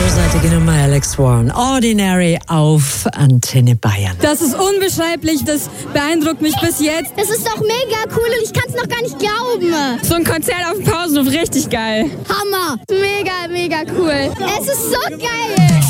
Großartige Nummer, Alex Warren. Ordinary auf Antenne Bayern. Das ist unbeschreiblich, das beeindruckt mich bis jetzt. Das ist doch mega cool und ich kann es noch gar nicht glauben. So ein Konzert auf dem Pausenhof, richtig geil. Hammer. Mega, mega cool. Es ist so geil.